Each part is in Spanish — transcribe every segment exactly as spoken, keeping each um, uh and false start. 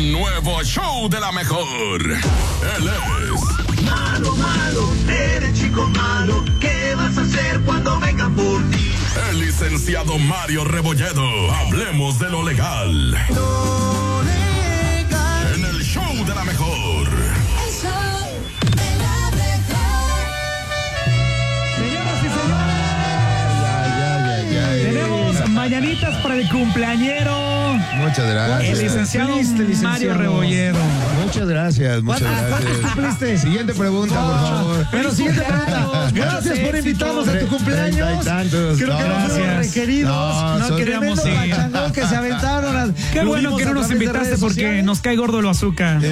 el nuevo show de la mejor. Él es... Malo, malo, eres chico malo. ¿Qué vas a hacer cuando vengan por ti? El licenciado Mario Rebolledo. Hablemos de lo legal. Lo legal. En el show de la mejor. El show de la mejor. Señoras y señores, Ay, ay, ay, ay. tenemos mañanitas para el cumpleañero. Muchas gracias. El licenciado Cumpliste, licenciado. Mario Rebolledo. Muchas gracias, muchas ¿Cuántos gracias. cumpliste? Siguiente pregunta, por favor. Pero siguiente pregunta. Gracias por invitarnos a tu cumpleaños. Treinta y tantos. Creo que No, no fueron gracias. requeridos. No, No son- queríamos Tremendo ir. pachangón que se aventaron. a- Qué lo bueno vimos que no a nos través de invitaste redes porque sociales. nos cae gordo el azúcar.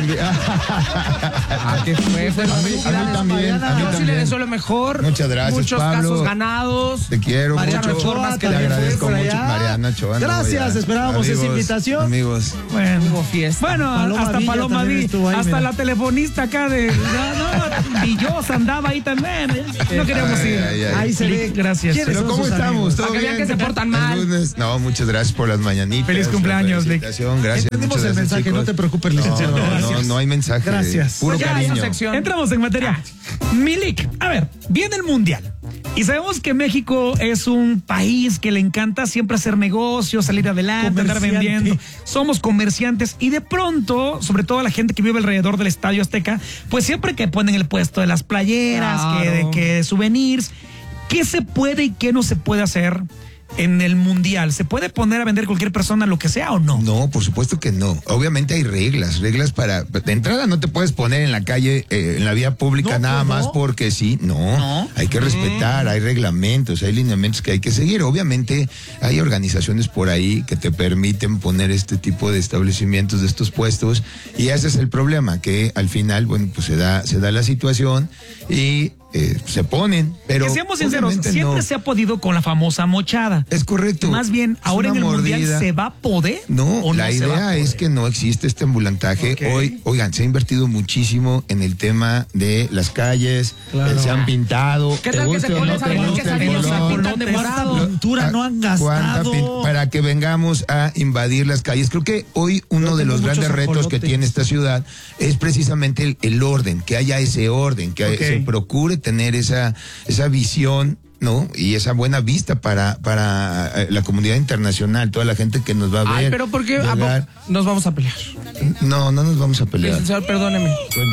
Ah, ¿qué fue? Fue A mí, a mí también, a mí Yo sí le también. deseo lo mejor. Muchas gracias, Muchos Pablo. casos ganados. Te quiero Mariana mucho. Ochoa Te también agradezco fue por mucho, allá. Mariana Ochoa. no, Gracias, ya. esperábamos esa Amigos, invitación. Amigos. Bueno, Hubo fiesta. bueno Paloma hasta Villa Paloma también Vi, estuvo ahí, hasta mira. la telefonista acá de... No, no, Villosa andaba ahí también. No queríamos Ay, ir. ay, ay. Ahí se ve. Gracias. ¿Quiénes Pero son ¿cómo sus estamos? amigos? ¿Todo Para que vean bien? que se portan mal. El lunes. No, muchas gracias por las mañanitas. Feliz cumpleaños, la Lick. felicitación. Gracias. Entendimos muchas el gracias, mensaje, chicos. no te preocupes, licenciado. No, no, Gracias. no, no hay mensaje. Gracias. Puro Pues ya, cariño. esa sección. Entramos en materia. Milik, a ver, viene el Mundial. Y sabemos que México es un país que le encanta siempre hacer negocios, salir adelante, andar Comerciante. vendiendo. Somos comerciantes y de pronto, sobre todo la gente que vive alrededor del Estadio Azteca, pues siempre que ponen el puesto de las playeras, Claro. que, de, que de souvenirs, ¿qué se puede y qué no se puede hacer en el Mundial? ¿Se puede poner a vender cualquier persona lo que sea o no? No, por supuesto que no. Obviamente hay reglas, reglas para... De entrada no te puedes poner en la calle, eh, en la vía pública No, nada ¿cómo? más porque sí. No, No. hay que respetar, hay reglamentos, hay lineamientos que hay que seguir. Obviamente hay organizaciones por ahí que te permiten poner este tipo de establecimientos, de estos puestos, y ese es el problema, que al final, bueno, pues se da, se da la situación y eh, se ponen, pero... Que seamos sinceros, obviamente siempre no. se ha podido con la famosa mochada. Es correcto. Más bien, Es ahora en una el Mundial, mordida. ¿se va a poder? No, o la se va a idea es poder? que no existe este ambulantaje. Ok. Hoy, oigan, se ha invertido muchísimo en el tema de las calles, Claro. eh, se han pintado. ¿Qué tal que se pone esa guste que salir los color? pintan de morado? ¿Cuánta pintura no han ¿Cuánta gastado? pin- para que vengamos a invadir las calles? Creo que hoy uno Yo de tengo los grandes muchos retos que ajolotes. tiene esta ciudad es precisamente el, el orden, que haya ese orden, que Ok. se procure tener esa, esa visión, ¿no? Y esa buena vista para, para eh, la comunidad internacional, toda la gente que nos va a ver. Ay, pero ¿por qué a llegar. poco nos vamos a pelear? No, no nos vamos a pelear. Licenciado, perdóneme.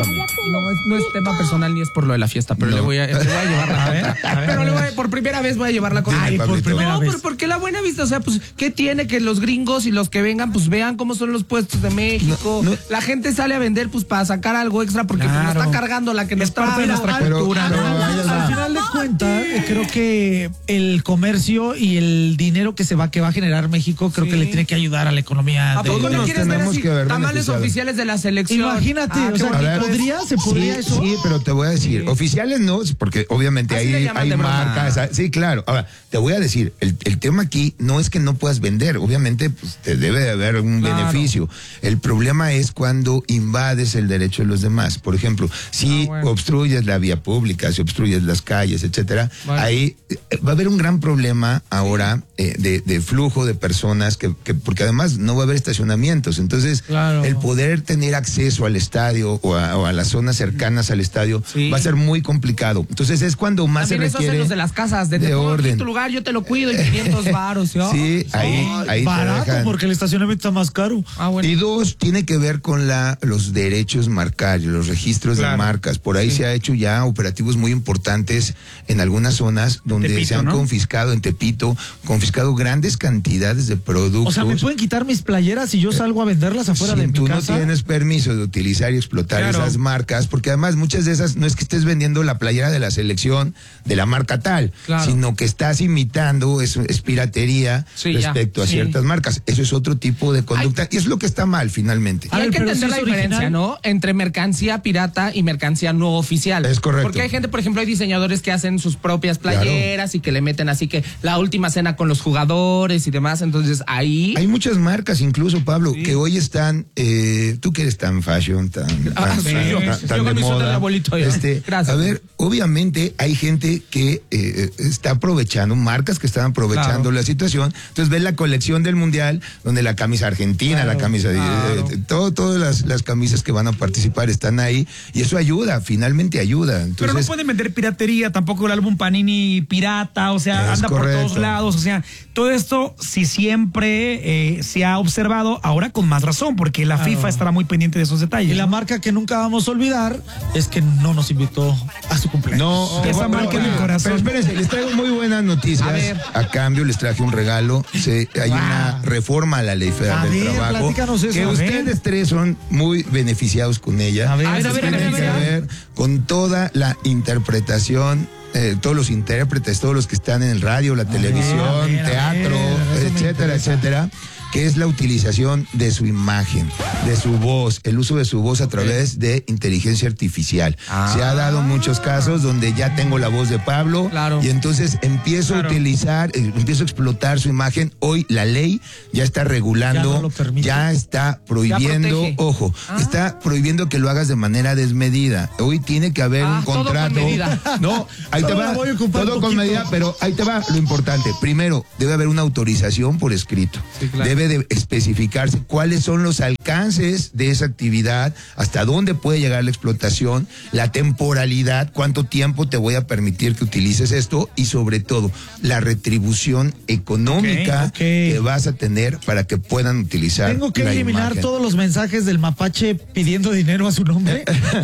No es, no es tema personal ni es por lo de la fiesta, pero No. le voy a, le voy a llevar la A ver, contra. a ver, Pero a le ver. voy a- por primera vez voy a llevar la contra. Ay, por primera no, vez. pero porque la buena vista, o sea, pues, ¿qué tiene que los gringos y los que vengan, pues vean cómo son los puestos de México? No, no. La gente sale a vender, pues, para sacar algo extra, porque pues, nos Claro. está cargando la que nos Es parte trae. de nuestra Pero- cultura, pero- ¿no? Ahí les va. Al final de cuentas, eh, creo que el comercio y el dinero que se va que va a generar México, creo Sí. que le tiene que ayudar a la economía. ¿A de- poco no nos quieres ver tenemos así que ver tamales beneficiados. oficiales de la selección? Imagínate, Ah, o qué sea, bonito A ver. es. ¿podría? ¿Se podría Sí, eso? sí, pero te voy a decir, Sí. oficiales no, porque obviamente Así le hay, llaman hay de broma. marcas. ah, Sí, claro. Ahora, te voy a decir, el, el tema aquí no es que no puedas vender, obviamente pues, te debe de haber un Claro. beneficio. El problema es cuando invades el derecho de los demás. Por ejemplo, si Ah, bueno. obstruyes la vía pública, si obstruyes las calles, etcétera, Bueno. ahí eh, va a haber un gran problema ahora eh, de, de flujo de personas, que, que porque además no va a haber estacionamientos. Entonces, Claro. el poder tener acceso al estadio o a, o a las zonas cercanas al estadio Sí. va a ser muy complicado. Entonces es cuando más También se eso hacen requiere los de las casas, de, de te pongo aquí orden. tu lugar, yo te lo cuido en quinientos varos. ¿sí? Sí, ahí, ahí te Barato, dejan. porque el estacionamiento está más caro. Ah, bueno. Y dos, tiene que ver con la, los derechos marcarios, los registros Claro. de marcas. Por ahí Sí. se ha hecho ya operativos muy importantes en algunas zonas donde Tepito, se han ¿no? confiscado, en Tepito, confiscado grandes cantidades de productos. O sea, ¿me pueden quitar mis playeras si yo salgo a venderlas afuera Si de mi tú casa? no tienes permiso de utilizar y explotar Claro. esas marcas, porque además muchas de esas no es que estés vendiendo la playera de la selección de la marca tal, Claro. sino que estás imitando, es, es piratería Sí, ya. respecto a Sí. ciertas marcas. Eso es otro tipo de conducta y es lo que está mal finalmente. Y hay A ver, que pero entender si la es diferencia, original. ¿no? Entre mercancía pirata y mercancía no oficial. Es correcto. Porque hay gente, por ejemplo, hay diseñadores que hacen crean sus propias playeras claro. y que le meten así que la última cena con los jugadores y demás. Entonces ahí... Hay muchas marcas incluso, Pablo, sí. que hoy están, eh, tú que eres tan fashion, tan, ah, tan, sí, tan, yo, tan, tan yo de con moda. Mi abuelito, este, Gracias. A ver, obviamente hay gente que eh, está aprovechando, marcas que están aprovechando claro. la situación. Entonces ves la colección del Mundial, donde la camisa argentina, claro. la camisa, claro. eh, todo, todas las, las camisas que van a participar están ahí y eso ayuda, finalmente ayuda. Entonces, pero no pueden vender piratería, tampoco el álbum Panini pirata, o sea, anda correcto. por todos lados, o sea, todo esto si siempre eh, se ha observado, ahora con más razón, porque la claro. FIFA estará muy pendiente de esos detalles. Y la marca que nunca vamos a olvidar es que no nos invitó a su cumpleaños. No, oh, esa bueno, marca en el corazón. Pero espérense, les traigo muy buenas noticias. A, ver. a cambio les traje un regalo. Se, hay wow. una reforma a la Ley Federal a del ver, Trabajo. Eso, que ustedes tres son muy beneficiados con ella. A ver, a ver, a ver, a ver, a ver, a ver con toda la interpretación. Eh, todos los intérpretes, todos los que están en el radio, la a televisión, ver, ver, teatro, ver, etcétera, etcétera, que es la utilización de su imagen, de su voz, el uso de su voz a través de inteligencia artificial. Ah. Se ha dado muchos casos donde ya tengo la voz de Pablo claro. y entonces empiezo claro. a utilizar, eh, empiezo a explotar su imagen. Hoy la ley ya está regulando, ya, no ya está prohibiendo, ya ojo, ah. está prohibiendo que lo hagas de manera desmedida. Hoy tiene que haber ah, un contrato. Todo con medida. No, ahí te va, todo con medida, pero ahí te va lo importante. Primero, debe haber una autorización por escrito. Sí, claro. Debe de especificarse cuáles son los alcances de esa actividad, hasta dónde puede llegar la explotación, la temporalidad, cuánto tiempo te voy a permitir que utilices esto y sobre todo la retribución económica okay, okay. que vas a tener para que puedan utilizar. Tengo que la eliminar imagen. Todos los mensajes del mapache pidiendo dinero a su nombre.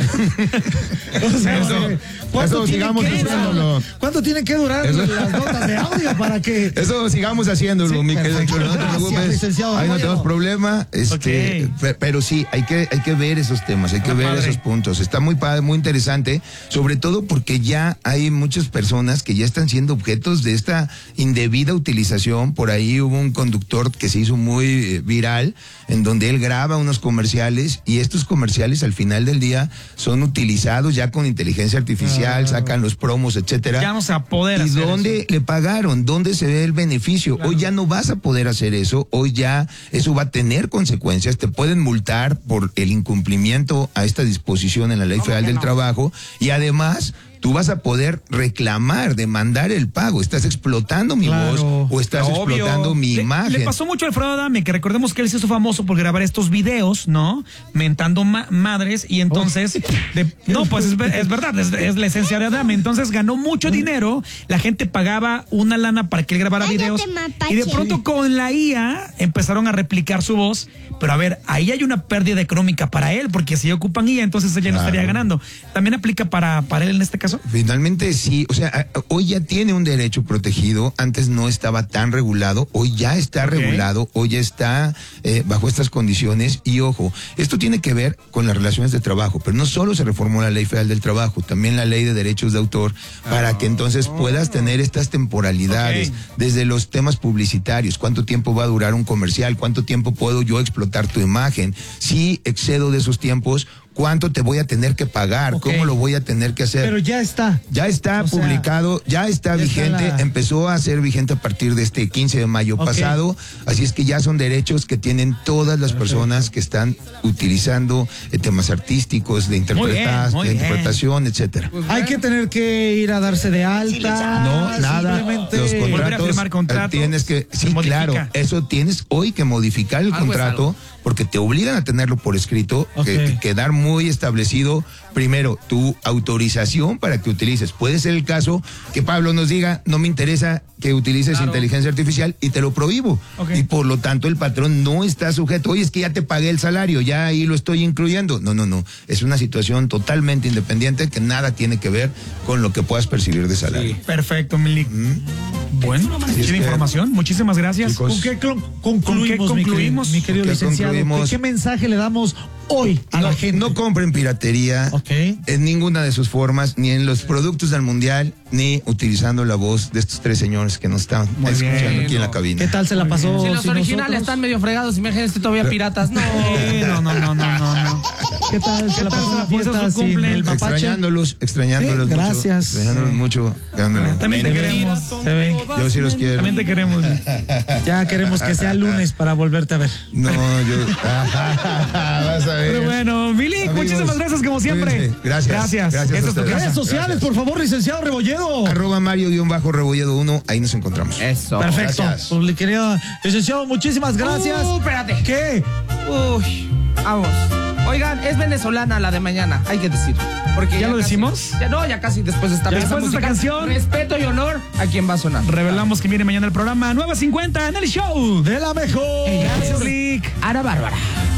O sea, eso, ¿cuánto, eso tiene sigamos que haciéndolo. ¿Cuánto tienen que durar eso? Las notas de audio para que eso sigamos haciéndolo, sí, mi querido Chulo, no te preocupes. Ahí no tenemos problema, este, okay. pero sí, hay que, hay que ver esos temas, hay que ah, ver padre. esos puntos. Está muy padre, muy interesante, sobre todo porque ya hay muchas personas que ya están siendo objetos de esta indebida utilización. Por ahí hubo un conductor que se hizo muy eh, viral, en donde él graba unos comerciales y estos comerciales al final del día son utilizados ya con inteligencia artificial, ah. sacan los promos, etcétera. Ya no se apodera. ¿Y dónde eso? le pagaron? ¿Dónde se ve el beneficio? Claro. Hoy ya no vas a poder hacer eso, hoy ya eso va a tener consecuencias, te pueden multar por el incumplimiento a esta disposición en la Ley Federal del no? Trabajo y además tú vas a poder reclamar, demandar el pago. Estás explotando mi claro. voz o estás Obvio. explotando mi le, imagen. Le pasó mucho a Alfredo Adame, que recordemos que él se hizo famoso por grabar estos videos, ¿no? Mentando ma madres y entonces... Oh. De, no, pues es, es verdad, es, es la esencia de Adame. Entonces ganó mucho dinero, la gente pagaba una lana para que él grabara Cállate, videos mapache. Y de pronto con la I A empezaron a replicar su voz. Pero a ver, ahí hay una pérdida económica para él, porque si ocupan I A, entonces ella claro. no estaría ganando. ¿También aplica para, para él en este caso? Finalmente sí, o sea, hoy ya tiene un derecho protegido, antes no estaba tan regulado, hoy ya está okay. regulado, hoy ya está eh, bajo estas condiciones y ojo, esto tiene que ver con las relaciones de trabajo, pero no solo se reformó la Ley Federal del Trabajo, también la Ley de Derechos de Autor, para ah. que entonces puedas tener estas temporalidades, okay. desde los temas publicitarios, cuánto tiempo va a durar un comercial, cuánto tiempo puedo yo explotar tu imagen, si excedo de esos tiempos, ¿cuánto te voy a tener que pagar? Okay. ¿Cómo lo voy a tener que hacer? Pero ya está. Ya está o publicado, sea, ya está ya vigente, está la... empezó a ser vigente a partir de este quince de mayo okay. pasado, así es que ya son derechos que tienen todas las Perfecto. personas que están utilizando eh, temas artísticos, de, interpretar, muy bien, muy de interpretación, bien. etcétera. Pues hay que tener que ir a darse de alta. No, nada. Los contratos, firmar contratos, tienes que, sí, claro, eso tienes hoy que modificar el algo contrato porque te obligan a tenerlo por escrito, okay. que, que quedar muy establecido, primero, tu autorización para que utilices. Puede ser el caso que Pablo nos diga, no me interesa que utilices claro. inteligencia artificial y te lo prohíbo. Okay. Y por lo tanto el patrón no está sujeto, oye, es que ya te pagué el salario, ya ahí lo estoy incluyendo. No, no, no. Es una situación totalmente independiente que nada tiene que ver con lo que puedas percibir de salario. Sí. Perfecto, Milik. Mm. Bueno, mucha información. Muchísimas gracias. Chicos, ¿Con qué concluimos, ¿Con qué concluimos mi, mi querido licenciado? Concluimos? ¿Qué mensaje le damos hoy a no, la gente? No compren piratería okay. en ninguna de sus formas, ni en los productos del Mundial, ni utilizando la voz de estos tres señores que nos están Muy escuchando bien, aquí no. en la cabina. ¿Qué tal se la pasó? Si los si originales nosotros... están medio fregados, imagínense todavía piratas. No, no, no, no, no, no. no. ¿Qué tal? Se la pasó en la fiesta su sin cumple? el mapache. Extrañándolos, extrañándolos Sí, mucho. gracias. Extrañándolos mucho. Ándale. También te Ven. queremos. Se ve. Yo sí los quiero. También te queremos. Ya queremos que sea lunes para volverte a ver. No, yo. Vas a ver. Pero bueno, Milik, Amigos, muchísimas gracias como siempre. cuídense. Gracias. Gracias. Gracias a Esta es tu ustedes. casa. Redes sociales, Gracias. por favor, licenciado Rebolledo. Arroba Mario-Rebolledo uno, ahí nos encontramos. Eso. Perfecto. Gracias. Pues, le quería, licenciado, muchísimas gracias. Uh, espérate. ¿Qué? Uy, vamos. Oigan, es venezolana la de mañana, hay que decir. Porque ¿Ya lo casi- decimos? Ya no, ya casi después de esta Ya pieza después de esta musical, canción. Respeto y honor a quien va a sonar. Revelamos que viene mañana el programa nueve cincuenta en el show. De la mejor. Gracias, Lick. Ana Bárbara.